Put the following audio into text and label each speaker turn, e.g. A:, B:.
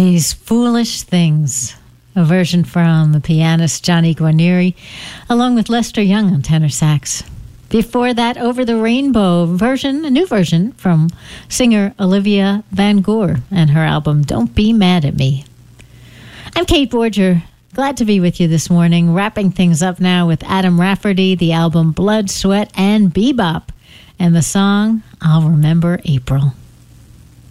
A: These Foolish Things, a version from the pianist Johnny Guarnieri, along with Lester Young on tenor sax. Before that, Over the Rainbow version, a new version from singer Olivia Van Goor and her album Don't Be Mad at Me. I'm Kate Borger. Glad to be with you this morning, wrapping things up now with Adam Rafferty, the album Blood, Sweat, and Bebop, and the song I'll Remember April.